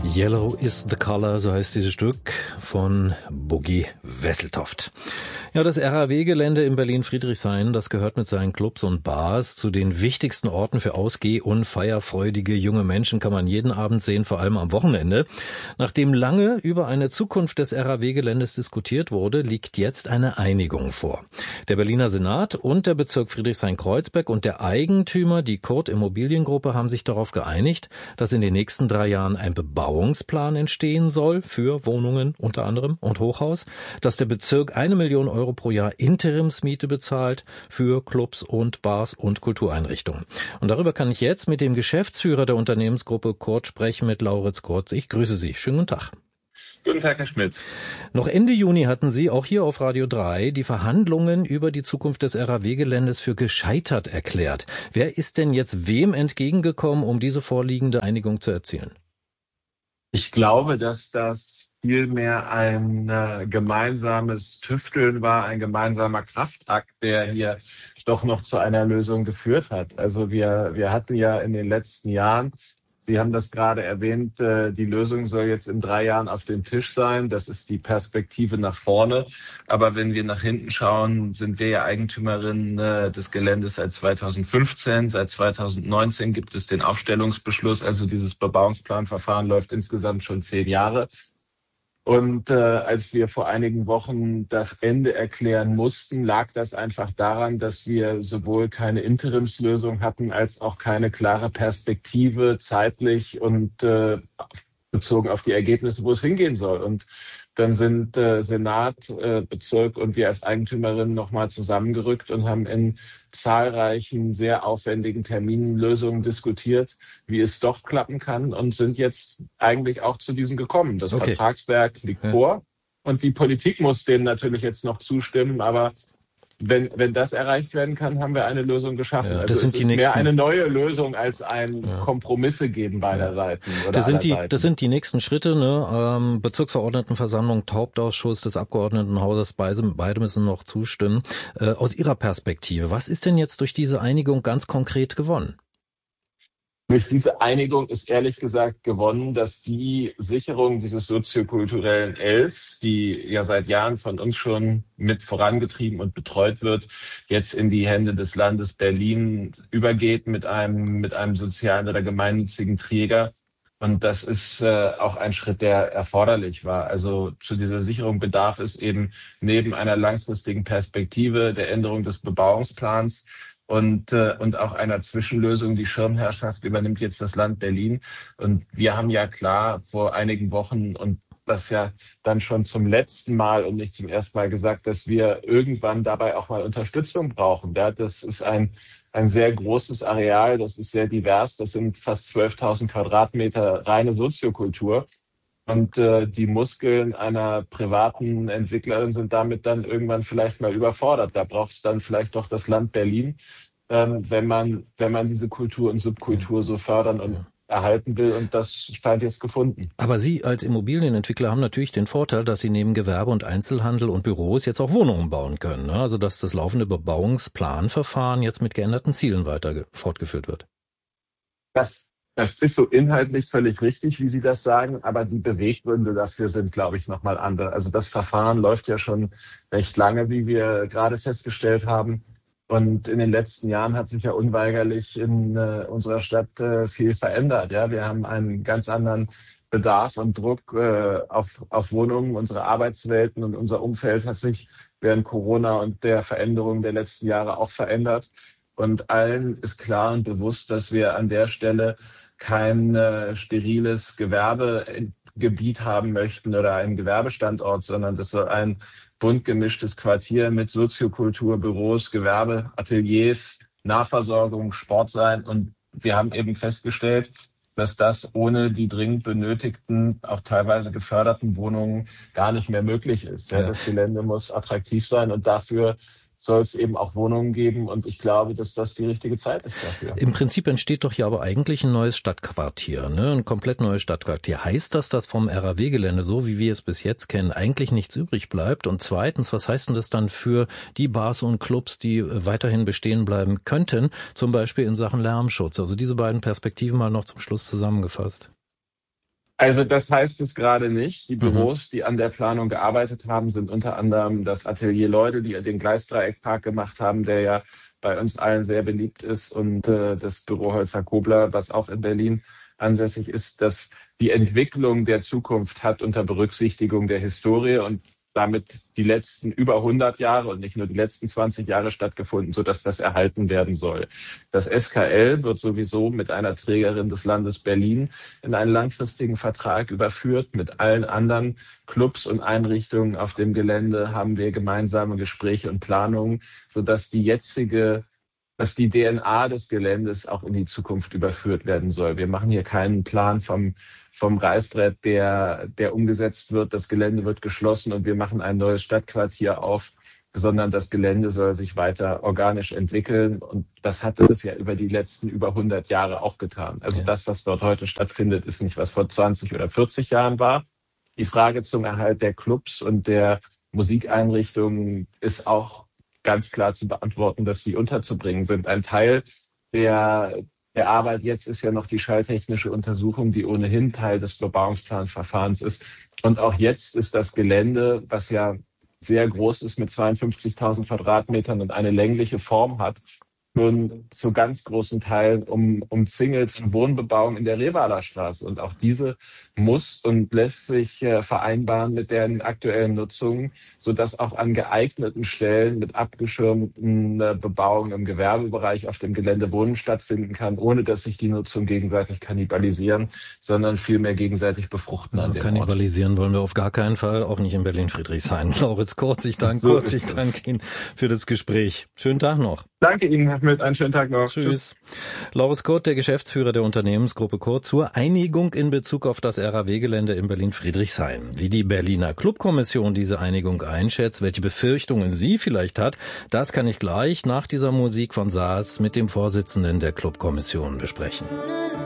Yellow is the Color, so heißt dieses Stück von Boogie Wesseltoft. Ja, das RAW-Gelände in Berlin-Friedrichshain, das gehört mit seinen Clubs und Bars zu den wichtigsten Orten für ausgeh- und feierfreudige junge Menschen, kann man jeden Abend sehen, vor allem am Wochenende. Nachdem lange über eine Zukunft des RAW-Geländes diskutiert wurde, liegt jetzt eine Einigung vor. Der Berliner Senat und der Bezirk Friedrichshain-Kreuzberg und der Eigentümer, die Kurt Immobiliengruppe, haben sich darauf geeinigt, dass in den nächsten 3 Jahren ein Bebauungsplan entstehen soll für Wohnungen unter anderem und Hochhaus, dass der Bezirk 1 Million Euro pro Jahr Interimsmiete bezahlt für Clubs und Bars und Kultureinrichtungen. Und darüber kann ich jetzt mit dem Geschäftsführer der Unternehmensgruppe Kurt sprechen, mit Lauritz Kurz. Ich grüße Sie. Schönen guten Tag. Guten Tag, Herr Schmidt. Noch Ende Juni hatten Sie auch hier auf Radio 3 die Verhandlungen über die Zukunft des RAW-Geländes für gescheitert erklärt. Wer ist denn jetzt wem entgegengekommen, um diese vorliegende Einigung zu erzielen? Ich glaube, dass das vielmehr ein gemeinsames Tüfteln war, ein gemeinsamer Kraftakt, der hier doch noch zu einer Lösung geführt hat. Also wir hatten ja in den letzten Jahren, Sie haben das gerade erwähnt, die Lösung soll jetzt in 3 Jahren auf dem Tisch sein. Das ist die Perspektive nach vorne. Aber wenn wir nach hinten schauen, sind wir ja Eigentümerin des Geländes seit 2015. Seit 2019 gibt es den Aufstellungsbeschluss. Also dieses Bebauungsplanverfahren läuft insgesamt schon 10 Jahre. Und als wir vor einigen Wochen das Ende erklären mussten, lag das einfach daran, dass wir sowohl keine Interimslösung hatten, als auch keine klare Perspektive zeitlich und bezogen auf die Ergebnisse, wo es hingehen soll. Und dann sind Senat, Bezirk und wir als Eigentümerin nochmal zusammengerückt und haben in zahlreichen, sehr aufwendigen Terminen Lösungen diskutiert, wie es doch klappen kann, und sind jetzt eigentlich auch zu diesen gekommen. Das Vertragswerk liegt vor und die Politik muss dem natürlich jetzt noch zustimmen, aber wenn das erreicht werden kann, haben wir eine Lösung geschaffen. Ja, also es ist mehr eine neue Lösung als ein Kompromisse geben beider Seiten. Oder das sind die nächsten Schritte, ne? Bezirksverordnetenversammlung, Hauptausschuss des Abgeordnetenhauses, beide müssen noch zustimmen. Aus Ihrer Perspektive, was ist denn jetzt durch diese Einigung ganz konkret gewonnen? Durch diese Einigung ist ehrlich gesagt gewonnen, dass die Sicherung dieses soziokulturellen Els, die ja seit Jahren von uns schon mit vorangetrieben und betreut wird, jetzt in die Hände des Landes Berlin übergeht mit einem sozialen oder gemeinnützigen Träger. Und das ist auch ein Schritt, der erforderlich war. Also zu dieser Sicherung bedarf es eben neben einer langfristigen Perspektive der Änderung des Bebauungsplans und auch einer Zwischenlösung. Die Schirmherrschaft übernimmt jetzt das Land Berlin. Und wir haben ja klar vor einigen Wochen und das ja dann schon zum letzten Mal und nicht zum ersten Mal gesagt, dass wir irgendwann dabei auch mal Unterstützung brauchen. Ja, das ist ein sehr großes Areal, das ist sehr divers. Das sind fast 12.000 Quadratmeter reine Soziokultur. Und die Muskeln einer privaten Entwicklerin sind damit dann irgendwann vielleicht mal überfordert. Da braucht es dann vielleicht doch das Land Berlin, wenn man diese Kultur und Subkultur so fördern und erhalten will. Und das scheint jetzt gefunden. Aber Sie als Immobilienentwickler haben natürlich den Vorteil, dass Sie neben Gewerbe und Einzelhandel und Büros jetzt auch Wohnungen bauen können. Ne? Also dass das laufende Bebauungsplanverfahren jetzt mit geänderten Zielen weiter fortgeführt wird. Das ist so inhaltlich völlig richtig, wie Sie das sagen, aber die Beweggründe dafür sind, glaube ich, nochmal andere. Also das Verfahren läuft ja schon recht lange, wie wir gerade festgestellt haben. Und in den letzten Jahren hat sich ja unweigerlich in unserer Stadt viel verändert. Ja, wir haben einen ganz anderen Bedarf und Druck auf Wohnungen. Unsere Arbeitswelten und unser Umfeld hat sich während Corona und der Veränderung der letzten Jahre auch verändert. Und allen ist klar und bewusst, dass wir an der Stelle kein steriles Gewerbegebiet haben möchten oder einen Gewerbestandort, sondern das soll ein bunt gemischtes Quartier mit Soziokultur, Büros, Gewerbe, Ateliers, Nahversorgung, Sport sein. Und wir haben eben festgestellt, dass das ohne die dringend benötigten, auch teilweise geförderten Wohnungen gar nicht mehr möglich ist. Ja, das Gelände muss attraktiv sein und dafür soll es eben auch Wohnungen geben. Und ich glaube, dass das die richtige Zeit ist dafür. Im Prinzip entsteht doch ja aber eigentlich ein neues Stadtquartier, ne? Ein komplett neues Stadtquartier. Heißt das, dass vom RAW-Gelände, so wie wir es bis jetzt kennen, eigentlich nichts übrig bleibt? Und zweitens, was heißt denn das dann für die Bars und Clubs, die weiterhin bestehen bleiben könnten, zum Beispiel in Sachen Lärmschutz? Also diese beiden Perspektiven mal noch zum Schluss zusammengefasst. Also das heißt es gerade nicht. Die Mhm. Büros, die an der Planung gearbeitet haben, sind unter anderem das Atelier Leudel, die den Gleisdreieckpark gemacht haben, der ja bei uns allen sehr beliebt ist, und das Büro Holzer-Kobler, was auch in Berlin ansässig ist, dass die Entwicklung der Zukunft hat unter Berücksichtigung der Historie und damit die letzten über 100 Jahre und nicht nur die letzten 20 Jahre stattgefunden, sodass das erhalten werden soll. Das SKL wird sowieso mit einer Trägerin des Landes Berlin in einen langfristigen Vertrag überführt. Mit allen anderen Clubs und Einrichtungen auf dem Gelände haben wir gemeinsame Gespräche und Planungen, sodass dass die DNA des Geländes auch in die Zukunft überführt werden soll. Wir machen hier keinen Plan vom Reißbrett, der umgesetzt wird. Das Gelände wird geschlossen und wir machen ein neues Stadtquartier auf, sondern das Gelände soll sich weiter organisch entwickeln. Und das hatte es ja über die letzten über 100 Jahre auch getan. Also Ja. das, was dort heute stattfindet, ist nicht, was vor 20 oder 40 Jahren war. Die Frage zum Erhalt der Clubs und der Musikeinrichtungen ist auch ganz klar zu beantworten, dass die unterzubringen sind. Ein Teil der Arbeit jetzt ist ja noch die schalltechnische Untersuchung, die ohnehin Teil des Bebauungsplanverfahrens ist. Und auch jetzt ist das Gelände, was ja sehr groß ist mit 52.000 Quadratmetern und eine längliche Form hat, nun zu ganz großen Teilen umzingelt von Wohnbebauung in der Revaler Straße. Und auch diese muss und lässt sich vereinbaren mit deren aktuellen Nutzung, sodass auch an geeigneten Stellen mit abgeschirmten Bebauung im Gewerbebereich auf dem Gelände Wohnen stattfinden kann, ohne dass sich die Nutzung gegenseitig kannibalisieren, sondern vielmehr gegenseitig befruchten an dem Ort. Kannibalisieren wollen wir auf gar keinen Fall, auch nicht in Berlin-Friedrichshain. Lauritz Kurz, ich danke Ihnen für das Gespräch. Schönen Tag noch. Danke Ihnen, Herr Schmidt. Einen schönen Tag noch. Tschüss. Lauritz Kurz, der Geschäftsführer der Unternehmensgruppe Kurz, zur Einigung in Bezug auf das RAW-Gelände in Berlin-Friedrichshain. Wie die Berliner Clubkommission diese Einigung einschätzt, welche Befürchtungen sie vielleicht hat, das kann ich gleich nach dieser Musik von Saas mit dem Vorsitzenden der Clubkommission besprechen.